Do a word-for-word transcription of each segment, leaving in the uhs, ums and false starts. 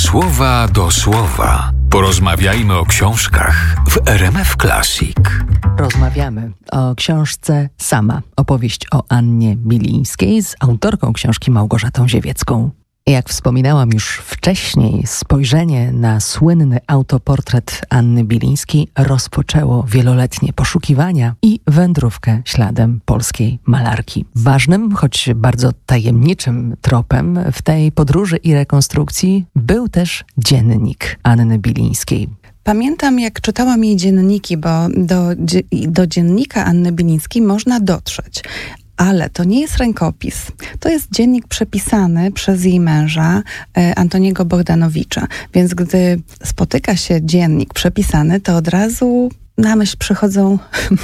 słowa do słowa. Porozmawiajmy o książkach w R M F Classic. Rozmawiamy o książce Sama. Opowieść o Annie Bilińskiej z autorką książki Małgorzatą Ziewiecką. Jak wspominałam już wcześniej, spojrzenie na słynny autoportret Anny Bilińskiej rozpoczęło wieloletnie poszukiwania i wędrówkę śladem polskiej malarki. Ważnym, choć bardzo tajemniczym tropem w tej podróży i rekonstrukcji był też dziennik Anny Bilińskiej. Pamiętam, jak czytałam jej dzienniki, bo do, do dziennika Anny Bilińskiej można dotrzeć. Ale to nie jest rękopis. To jest dziennik przepisany przez jej męża, e, Antoniego Bogdanowicza. Więc gdy spotyka się dziennik przepisany, to od razu na myśl przychodzą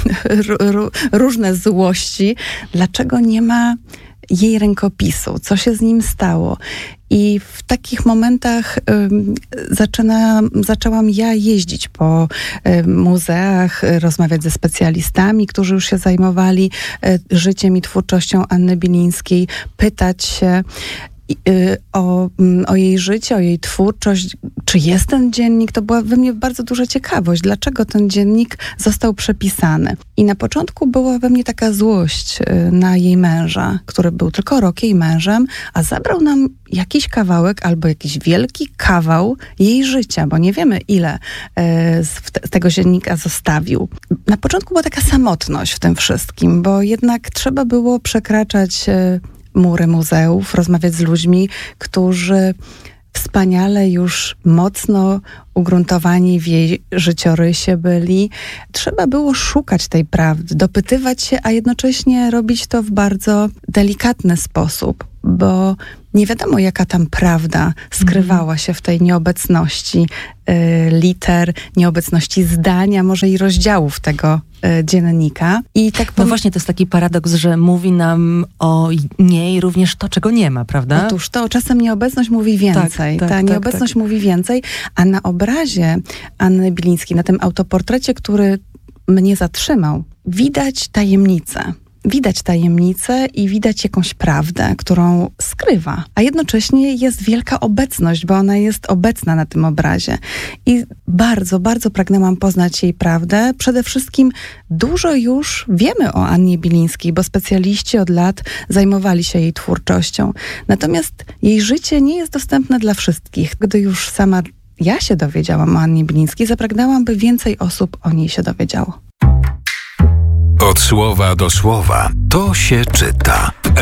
różne złości. Dlaczego nie ma jej rękopisu? Co się z nim stało? I w takich momentach um, zaczyna, zaczęłam ja jeździć po um, muzeach, rozmawiać ze specjalistami, którzy już się zajmowali um, życiem i twórczością Anny Bilińskiej, pytać się O, o jej życie, o jej twórczość, czy jest ten dziennik, to była we mnie bardzo duża ciekawość, dlaczego ten dziennik został przepisany. I na początku była we mnie taka złość na jej męża, który był tylko rok jej mężem, a zabrał nam jakiś kawałek albo jakiś wielki kawał jej życia, bo nie wiemy, ile e, z, z tego dziennika zostawił. Na początku była taka samotność w tym wszystkim, bo jednak trzeba było przekraczać e, mury muzeów, rozmawiać z ludźmi, którzy wspaniale już mocno ugruntowani w jej życiorysie byli. Trzeba było szukać tej prawdy, dopytywać się, a jednocześnie robić to w bardzo delikatny sposób, bo nie wiadomo, jaka tam prawda skrywała się w tej nieobecności y, liter, nieobecności zdania, może i rozdziałów tego y, dziennika. I tak no właśnie, to jest taki paradoks, że mówi nam o niej również to, czego nie ma, prawda? Otóż to, czasem nieobecność mówi więcej. Tak, tak, Ta tak, nieobecność tak. mówi więcej, a na obrazie Anny Bilińskiej, na tym autoportrecie, który mnie zatrzymał, widać tajemnicę. Widać tajemnicę i widać jakąś prawdę, którą skrywa. A jednocześnie jest wielka obecność, bo ona jest obecna na tym obrazie. I bardzo, bardzo pragnęłam poznać jej prawdę. Przede wszystkim dużo już wiemy o Annie Bilińskiej, bo specjaliści od lat zajmowali się jej twórczością. Natomiast jej życie nie jest dostępne dla wszystkich. Gdy już sama ja się dowiedziałam o Annie Bilińskiej, zapragnęłam, by więcej osób o niej się dowiedziało. Od słowa do słowa to się czyta.